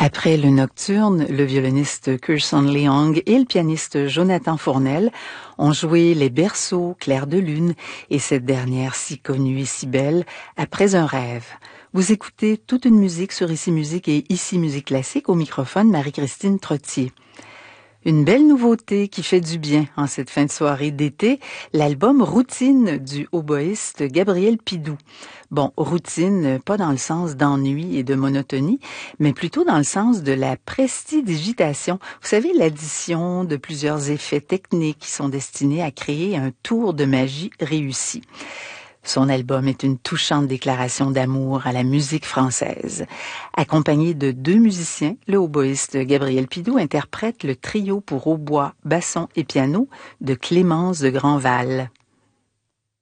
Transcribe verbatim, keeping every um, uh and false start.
Après le nocturne, le violoniste Kirsten Leong et le pianiste Jonathan Fournel ont joué Les Berceaux, Clair de lune et cette dernière si connue et si belle, Après un rêve. Vous écoutez toute une musique sur Ici Musique et Ici Musique Classique, au microphone Marie-Christine Trottier. Une belle nouveauté qui fait du bien en cette fin de soirée d'été, l'album Routine du oboïste Gabriel Pidoux. Bon, routine, pas dans le sens d'ennui et de monotonie, mais plutôt dans le sens de la prestidigitation. Vous savez, l'addition de plusieurs effets techniques qui sont destinés à créer un tour de magie réussi. Son album est une touchante déclaration d'amour à la musique française. Accompagné de deux musiciens, le hautboïste Gabriel Pidoux interprète le trio pour hautbois, basson et piano de Clémence de Grandval.